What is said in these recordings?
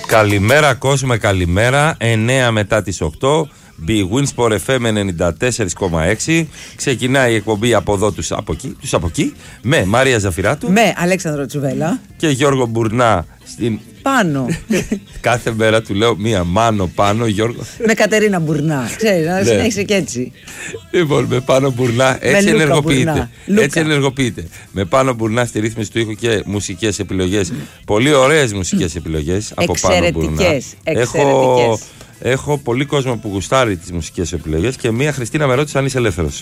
Καλημέρα κόσμε, καλημέρα. 9 μετά τις 8. Big Wins for FM 94,6. Ξεκινάει η εκπομπή από εδώ τους από εκεί. Με Μαρία Ζαφυράτου. Με Αλέξανδρο Τσουβέλα. Και Γιώργο Μπουρνά στην... Πάνω. Κάθε μέρα του λέω μία μάνο πάνω, Γιώργο. Με Κατερίνα Μπουρνά. Ξέρεις, να συνέχισε και έτσι. Λοιπόν, με Πάνο Μπουρνά, έτσι ενεργοποιείται. Έτσι ενεργοποιείται. Με Πάνο Μπουρνά στη ρύθμιση του ήχου και μουσικές επιλογές. Πολύ ωραίες μουσικές επιλογές από Πάνο Μπουρνά. Εξαιρετικές. Έχω πολύ κόσμο που γουστάρει τις μουσικές επιλογές και μία Χριστίνα με ρώτησε αν είσαι ελεύθερος.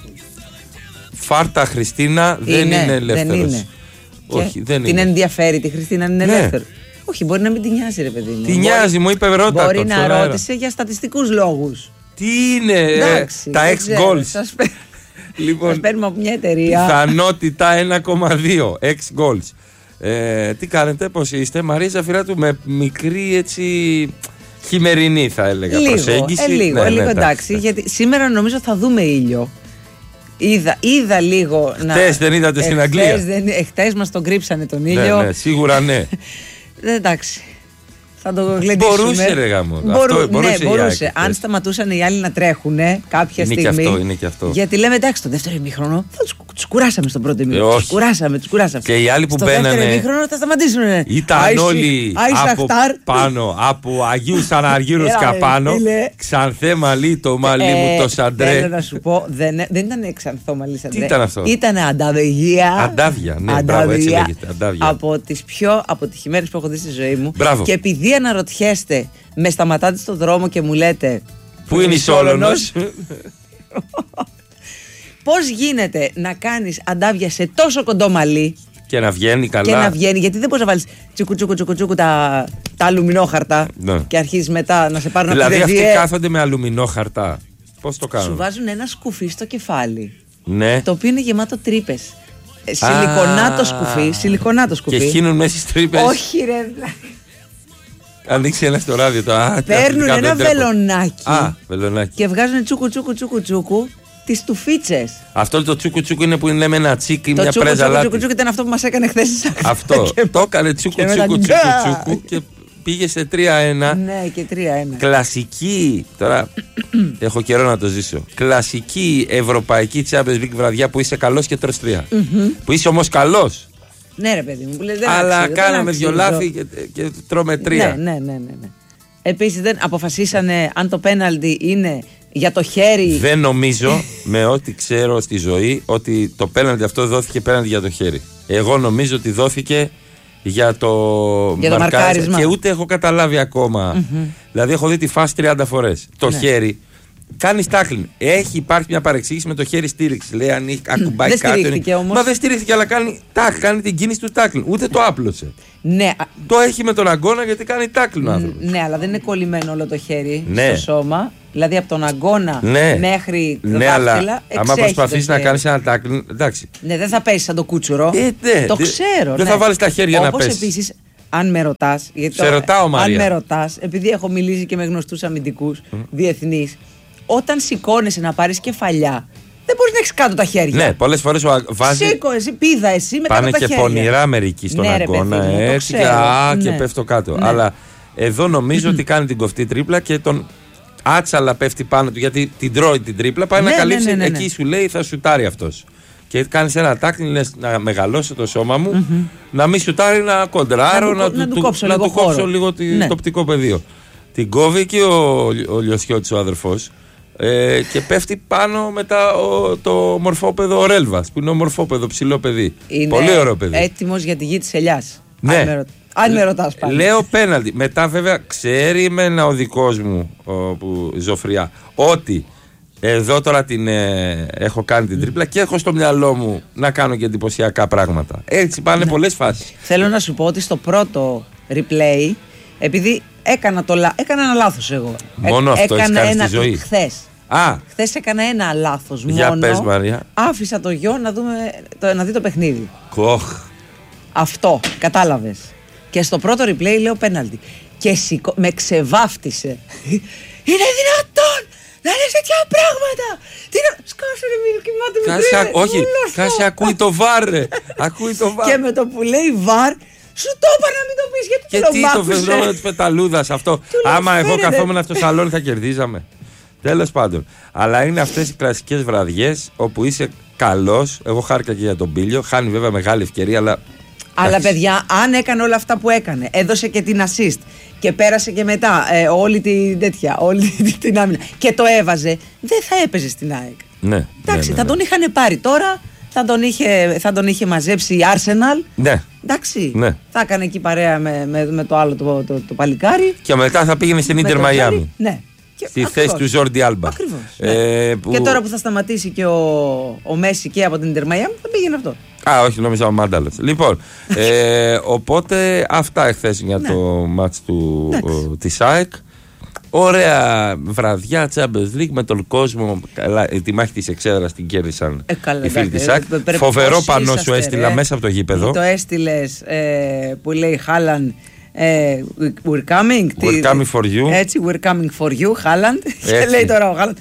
Φάρτα Χριστίνα, δεν είναι ελεύθερος. Δεν είναι. Όχι, δεν είναι. Την ενδιαφέρει τη Χριστίνα, είναι ελεύθερο. Όχι, μπορεί να μην την νοιάζει, ρε παιδί μου. Τη νοιάζει, μου είπε ρώτα. Μπορεί να ρώτησε για στατιστικούς λόγους. Τι είναι, τα ex-goals. Σας Λοιπόν, παίρνουμε από μια εταιρεία. πιθανότητα 1,2 ex-goals. Τι κάνετε, πώς είστε? Μαρία Ζαφυράτου, με μικρή έτσι χειμερινή θα έλεγα προσέγγιση. Λίγο εντάξει, γιατί σήμερα νομίζω θα δούμε ήλιο. Είδα λίγο. Χτες δεν είδατε στην Αγγλία? Χτες μας τον κρύψανε τον ήλιο. Ναι, σίγουρα ναι. Εντάξει. Θα το γλεντήσουμε. Μπορούσε, ρε γάμο. Μπορούσε. Αν σταματούσαν οι άλλοι να τρέχουν κάποια στιγμή. Είναι και αυτό. Γιατί λέμε εντάξει, στο δεύτερο ημίχρονο θα τους κουράσαμε στον πρώτο ημίχρονο. Τους κουράσαμε. Και οι άλλοι που μπαίνανε. Στο δεύτερο ημίχρονο θα σταματήσουν. Ήταν όλοι από πάνω, από Αγίου Σαναργύρους καπάνω. Ξανθέ μαλλί, το μαλλί μου, το σαντρέ. Θέλω να σου πω, δεν ήταν ξανθό μαλλί σαντρέ. Τι ήταν αυτό? Ήταν ανταβεγία. Αντάβια, ναι, μπράβο, έτσι λέγεται. Από τις πιο αποτυχημένες που έχω δει στη ζωή μου. Μπράβο. Και επειδή αναρωτιέστε, με σταματάτε στον δρόμο και μου λέτε πού είναι η Σόλωνος? Πώς γίνεται να κάνεις αντάβια σε τόσο κοντό μαλλί και να βγαίνει καλά? Γιατί δεν μπορείς να βάλεις τσουκου τα αλουμινόχαρτα, ναι, και αρχίζεις μετά να σε πάρουν από τη Δηλαδή αυτοί κάθονται με αλουμινόχαρτα. Πώς το κάνουν? Σου βάζουν ένα σκουφί στο κεφάλι, ναι, το οποίο είναι γεμάτο τρύπες. Σιλικονάτο σκουφί. Και χύνουν μέσα στις τρύπες. Όχι ρε. Ανοίξει ένα στο ράδιο. Παίρνουν ένα βελονάκι. Βελονάκι. Και βγάζουν τσούκου τις τουφίτσες. Αυτό το τσούκου είναι που λέμε ένα τσίκι, μια πρέζα λάτι. Το τσούκου ήταν αυτό που μας έκανε χθες. Αυτό. Το έκανε τσούκου και πήγε σε 3-1. Ναι, και 3-1. Κλασική, τώρα έχω καιρό να το ζήσω. Κλασική ευρωπαϊκή Champions League βραδιά που είσαι καλός και τρως 3. Που είσαι όμως καλός. Ναι, ρε παιδί μου, που λες, αλλά κάναμε δυο λάθη και τρώμε 3. Ναι. Επίσης δεν αποφασίσανε αν το πέναλτι είναι για το χέρι. Δεν νομίζω, με ό,τι ξέρω στη ζωή, ότι το πέναλτι αυτό δόθηκε πέναλτι για το χέρι. Εγώ νομίζω ότι δόθηκε για το μαρκάρισμα. Και ούτε έχω καταλάβει ακόμα. Δηλαδή έχω δει τη φάση 30 φορές. Το χέρι κάνει τάκλιν. Υπάρχει μια παρεξήγηση με το χέρι στήριξη. Λέει αν ακουμπάει δεν κάτω. Στηρίχθηκε όμως. Μα δεν στηρίχθηκε, αλλά κάνει την κίνηση του τάκλιν. Ούτε το άπλωσε. Ναι. Το έχει με τον αγκώνα γιατί κάνει τάκλιν ο άνθρωπος. Ναι, αλλά δεν είναι κολλημένο όλο το χέρι στο σώμα. Δηλαδή από τον αγκώνα μέχρι το δάχτυλα. Αλλά άμα προσπαθείς να κάνεις ένα τάκλιν, εντάξει. Ναι, δεν θα πέσει σαν το κούτσουρο. Το ξέρω. Δεν θα βάλεις τα χέρια να πέσει. Όπως επίσης, αν με ρωτάς. Σε ρωτάω, Μαρία. Αν με ρωτάς, επειδή έχω μιλήσει και με γνωστούς αμυντικούς διεθνείς, όταν σηκώνεσαι να πάρεις κεφαλιά, δεν μπορείς να έχεις κάτω τα χέρια. Ναι, πολλές φορές βάζει. Σήκω, εσύ, πήδα εσύ με κάτω τα χέρια. Πάνε και πονηρά μερικοί στον αγκώνα. Έτσι και πέφτω κάτω. Αλλά εδώ νομίζω ότι κάνει την κοφτή τρίπλα και τον άτσαλα πέφτει πάνω του, γιατί την τρώει την τρίπλα. Πάει να καλύψει. Εκεί σου λέει θα σουτάρει αυτός. Και κάνεις ένα τάκλιν, λες να μεγαλώσω το σώμα μου, να μην σουτάρει, να κοντράρω, να του κόψω λίγο το οπτικό πεδίο. Την κόβει και ο Λιωσιώτης ο αδερφός και πέφτει πάνω μετά το μορφόπεδο ο Ρέλβας, που είναι ο μορφόπεδο ψηλό παιδί. Είναι πολύ ωραίο παιδί. Έτοιμος για τη γη της ελιάς. Ναι. Αν με ρωτάς πάλι. Λέω πέναλτι. Μετά βέβαια ξέρει εμένα ο δικός μου Ζωφριά ότι εδώ τώρα έχω κάνει την τρίπλα και έχω στο μυαλό μου να κάνω και εντυπωσιακά πράγματα. Έτσι πάνε πολλές φάσεις. Θέλω να σου πω ότι στο πρώτο replay, επειδή έκανα ένα λάθος εγώ. Μόνο αυτό έχεις κάνει στη ζωή? Χθες έκανα ένα λάθος μόνο. Για πες, Μαρία. Άφησα το γιο να δει το παιχνίδι. Κοχ. Αυτό, κατάλαβες. Και στο πρώτο replay λέω πέναλτι. Και με ξεβάφτισε. Είναι δυνατόν να λες τέτοια πράγματα! Τι να. Σκάσε ρε μη κοιμάται με τρία. Όχι, κάτσε, ακούει το βαρ, ρε. Ακούει το βαρ. Και με το που λέει βαρ, Σου το είπα να μην το πεις, γιατί το φαινόμενο της πεταλούδας αυτό. Άμα εγώ καθόμουν στο σαλόνι θα κερδίζαμε. Τέλος πάντων. Αλλά είναι αυτές οι κλασικές βραδιές όπου είσαι καλός. Εγώ χάρηκα και για τον Πίλιο. Χάνει βέβαια μεγάλη ευκαιρία, αλλά παιδιά, αν έκανε όλα αυτά που έκανε, έδωσε και την assist και πέρασε και μετά όλη την άμυνα και το έβαζε, δεν θα έπαιζε στην ΑΕΚ. Ναι. Εντάξει, θα τον είχαν πάρει τώρα, θα τον είχε μαζέψει η Arsenal. Ναι. Εντάξει, θα έκανε εκεί παρέα με το άλλο το παλικάρι. Και μετά θα πήγαινε στην Ίντερ Μαϊάμι. Ναι. Στη θέση του Ζόρντι Άλμπα. Ακριβώς. Και τώρα που θα σταματήσει και ο Μέση και από την Ίντερ Μαϊάμι, θα πήγαινε αυτό. Όχι, νόμιζα ο Μάνταλας. Λοιπόν, οπότε αυτά εχθές για το μάτς της ΑΕΚ. Ωραία βραδιά Champions League με τον κόσμο. Τη μάχη της εξέδρας την κέρδισαν οι φίλοι της ΑΕΚ. Φοβερό πανό σου έστειλα μέσα από το γήπεδο. Το έστειλες που λέει Χάλαντ. We're coming for you. Έτσι, we're coming for you, Χάλαντ. Και λέει τώρα ο Χάλαντ,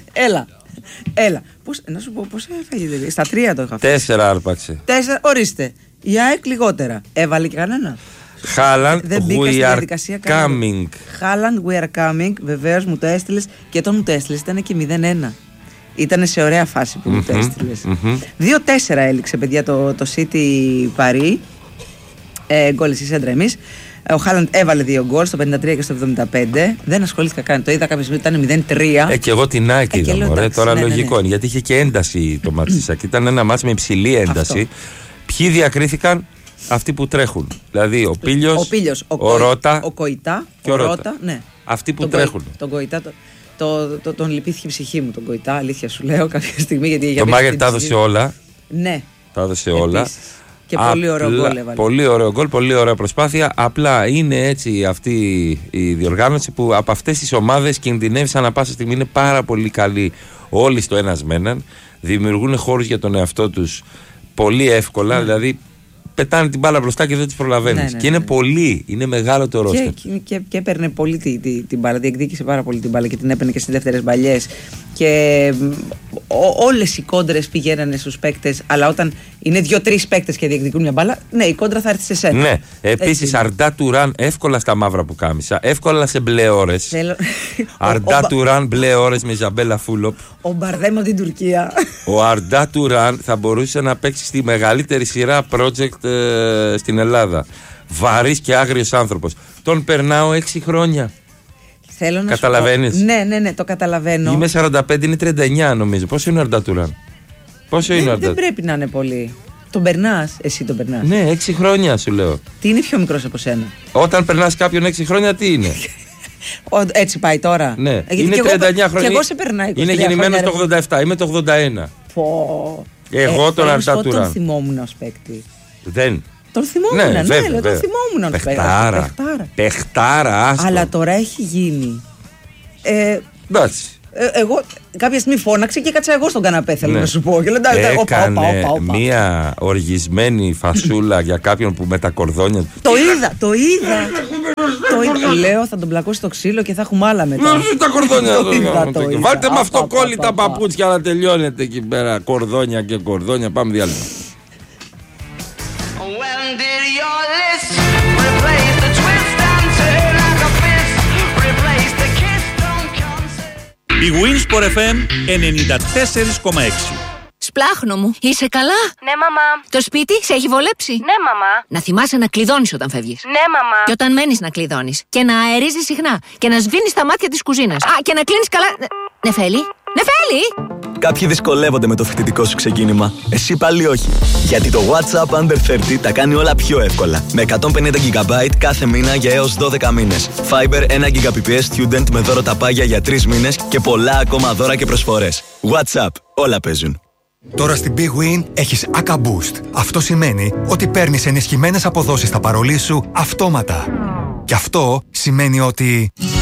έλα. Να σου πω πώς έφαγε. Στα 3 το είχα φάει. 4 άρπαξε. 4, ορίστε. Η ΑΕΚ λιγότερα. Έβαλε και κανένα. Χάλαντ, we are coming. Χάλαντ, we are coming. Βεβαίως μου το έστειλες και όταν μου το έστειλες ήταν και 0-1. Ήταν σε ωραία φάση που μου το έστειλες. 2-4 έληξε, παιδιά, το City Paris. Γκολ εσείς, έντρα εμείς. Ο Χάλαντ έβαλε 2 γκολ στο 53 και στο 75. Δεν ασχολήθηκα καν. Το είδα κάποια στιγμή ήταν 0-3. Και εγώ την ΑΕΚ είδα. Τώρα λογικό είναι. Γιατί είχε και ένταση το μάτς της ΑΕΚ. Ήταν ένα μάτς με υψηλή ένταση. Ποιοι διακρίθηκαν? Αυτοί που τρέχουν. Δηλαδή ο Πίλιος, ο Ρώτα, ο Κοϊτά και ο Ρώτα. Ναι. Αυτοί που τρέχουν. Τον Κοϊτά τον λυπήθηκε η ψυχή μου. Τον Κοϊτά, αλήθεια σου λέω κάποια στιγμή. Γιατί το Μάγερ τα έδωσε όλα. Ναι. Τα έδωσε όλα. Και πολύ ωραίο γκολ έβαλε. Πολύ ωραίο γκολ, πολύ ωραία προσπάθεια. Απλά είναι έτσι αυτή η διοργάνωση που από αυτές τις ομάδες κινδυνεύει ανά πάσα στιγμή. Είναι πάρα πολύ καλοί όλοι στο ένας με έναν. Δημιουργούν χώρους για τον εαυτό τους πολύ εύκολα. Δηλαδή πετάνε την μπάλα μπροστά και δεν τις προλαβαίνεις. Και είναι πολύ, είναι μεγάλο το ρόστερ. Και έπαιρνε πολύ την μπάλα, διεκδίκησε πάρα πολύ την μπάλα και την έπαιρνε και στις δεύτερες μπαλιές. Και όλες οι κόντρες πηγαίνανε στους παίκτες, αλλά όταν είναι 2-3 παίκτες και διεκδικούν μια μπάλα, ναι, η κόντρα θα έρθει σε σένα. Ναι, επίσης Αρντά Τουράν εύκολα στα μαύρα που κάμισα, εύκολα σε μπλε ώρες. Αρντά Τουράν μπλε ώρες με Ιζαμπέλα Φούλοπ. Ο Μπαρδέμ από την Τουρκία. Ο Αρντά Τουράν θα μπορούσε να παίξει στη μεγαλύτερη σειρά project στην Ελλάδα. Βαρύς και άγριος άνθρωπος. Τον περνάω 6 χρόνια. Θέλω να καταλαβαίνεις? Ναι, το καταλαβαίνω. Είμαι 45, είναι 39 νομίζω. Πόσο είναι ο Αρντά Τουράν? Δεν πρέπει να είναι πολύ. Τον περνάς, εσύ τον περνάς. Ναι, 6 χρόνια σου λέω. Τι είναι πιο μικρός από σένα? Όταν περνάς κάποιον 6 χρόνια, τι είναι? Έτσι πάει τώρα. Ναι, είναι 39 χρόνια. Και εγώ σε περνάει 23. Είναι γεννημένος το 87, είμαι το 81. Εγώ τον Αρντά Τουράν. Τον θυμόμουν ως παίκτη. Δεν. Τον θυμόμουν, ναι, τον θυμόμουν ως παίκτη. Παιχτάρα. Αλλά τώρα έχει γίνει. Εντάξει. Εγώ κάποια στιγμή φώναξε και κάτσα εγώ στον καναπέ, θέλω να σου πω. Έκανε μία οργισμένη φασούλα για κάποιον που με τα κορδόνια. Το είδα. Λέω θα τον πλακώσει το ξύλο και θα έχουμε άλλα μετά. Τα κορδόνια. Βάλτε με αυτοκόλλητα παπούτσια να τελειώνετε εκεί πέρα. Κορδόνια και κορδόνια. Πάμε διάλειμμα. Η Winsport FM 94,6. Σπλάχνο μου, είσαι καλά? Ναι, μαμά. Το σπίτι σε έχει βολέψει? Ναι, μαμά. Να θυμάσαι να κλειδώνεις όταν φεύγεις. Ναι, μαμά. Και όταν μένεις να κλειδώνεις. Και να αερίζεις συχνά. Και να σβήνεις τα μάτια της κουζίνας. Και να κλείνεις καλά. Νεφέλη! Κάποιοι δυσκολεύονται με το φοιτητικό σου ξεκίνημα. Εσύ πάλι όχι. Γιατί το WhatsApp Under 30 τα κάνει όλα πιο εύκολα. Με 150 GB κάθε μήνα για έως 12 μήνες. Fiber 1 Gbps Student με δώρο τα πάγια για 3 μήνες και πολλά ακόμα δώρα και προσφορές. WhatsApp. Όλα παίζουν. Τώρα στην Big Win έχεις ACA Boost. Αυτό σημαίνει ότι παίρνεις ενισχυμένες αποδόσεις στα παρολί σου αυτόματα. Και αυτό σημαίνει ότι